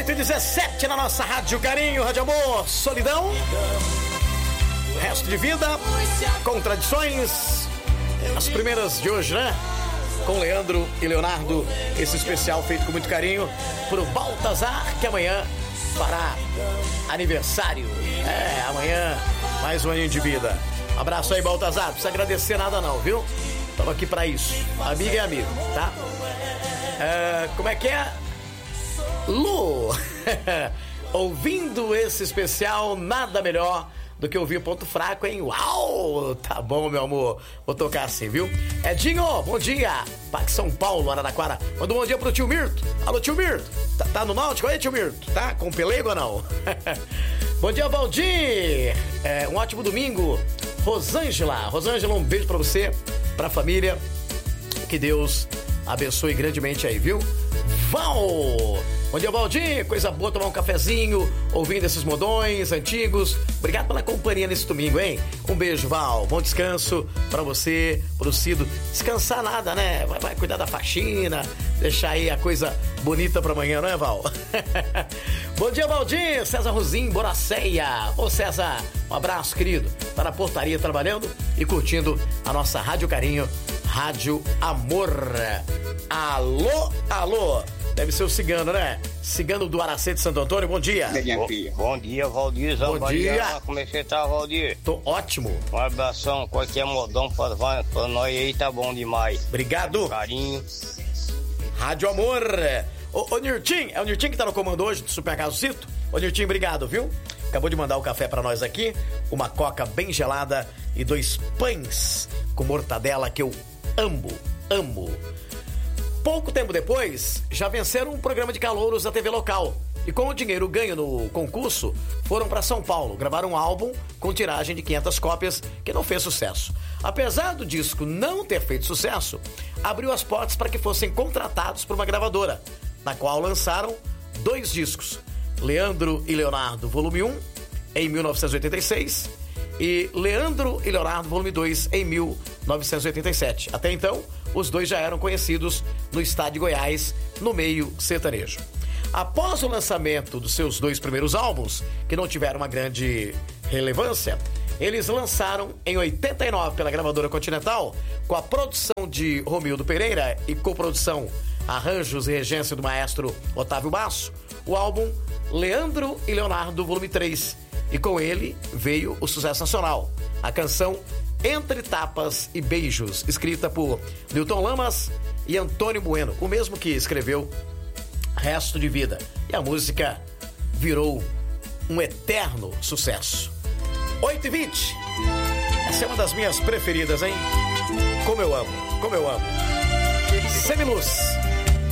8h17 na nossa Rádio Carinho, Rádio Amor, Solidão, Resto de Vida, Contradições, as primeiras de hoje, né? Com Leandro e Leonardo, esse especial feito com muito carinho pro Baltazar, que amanhã fará aniversário. Amanhã mais um aninho de vida. Abraço aí, Baltazar, não precisa agradecer nada não, viu? Estamos aqui pra isso, amiga e amigo, tá? Como é que é? Lu, ouvindo esse especial, nada melhor do que ouvir Ponto Fraco, hein? Uau! Tá bom, meu amor. Vou tocar assim, viu? Edinho, bom dia. Parque São Paulo, Araraquara. Manda um bom dia pro tio Mirto. Alô, tio Mirto. Tá no Náutico aí, tio Mirto? Tá com pelego ou não? Bom dia, Valdir. Um ótimo domingo. Rosângela, um beijo pra você, pra família. Que Deus abençoe grandemente aí, viu? Val! Bom dia, Valdir. Coisa boa tomar um cafezinho, ouvindo esses modões antigos. Obrigado pela companhia nesse domingo, hein? Um beijo, Val. Bom descanso pra você, pro Cido. Descansar nada, né? Vai cuidar da faxina, deixar aí a coisa bonita pra amanhã, não é, Val? Bom dia, Valdir. César Rosim, Boracéia. Ô, César, um abraço, querido. Tá na portaria trabalhando e curtindo a nossa Rádio Carinho, Rádio Amor. Alô, alô. Deve ser o Cigano, né? Cigano do Aracê de Santo Antônio, bom dia. Bom dia, Valdir. Bom dia. Como é que você tá, Valdir? Tô ótimo. Um abração, qualquer modão pra nós aí, tá bom demais. Obrigado. Carinho. Rádio Amor. Ô Nirtim, é o Nirtim que tá no comando hoje do Super Casocito? Ô Nirtim, obrigado, viu? Acabou de mandar o café pra nós aqui, uma coca bem gelada e 2 pães com mortadela que eu amo. Pouco tempo depois, já venceram um programa de calouros da TV local. E com o dinheiro ganho no concurso, foram para São Paulo, gravaram um álbum com tiragem de 500 cópias, que não fez sucesso. Apesar do disco não ter feito sucesso, abriu as portas para que fossem contratados por uma gravadora, na qual lançaram 2 discos. Leandro e Leonardo, volume 1, em 1986, e Leandro e Leonardo, volume 2, em 1987. Até então, os dois já eram conhecidos no estado de Goiás, no meio sertanejo. Após o lançamento dos seus 2 primeiros álbuns, que não tiveram uma grande relevância, eles lançaram em 89 pela gravadora Continental, com a produção de Romildo Pereira e coprodução, arranjos e regência do maestro Otávio Basso, o álbum Leandro e Leonardo, volume 3. E com ele veio o sucesso nacional, a canção Entre Tapas e Beijos, escrita por Newton Lamas e Antônio Bueno, o mesmo que escreveu Resto de Vida. E a música virou um eterno sucesso. 8h20. Essa é uma das minhas preferidas, hein? Como eu amo. Semiluz.